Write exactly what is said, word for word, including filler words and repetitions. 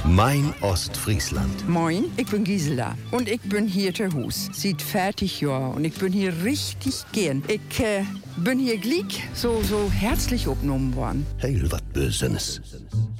Mein Ostfriesland. Moin, ich bin Gisela und ich bin hier zu Hus. Seit fertig Jahr und ich bin hier richtig gern. Ich äh, bin hier glick so, so herzlich aufgenommen worden. Heel wat Bösenes.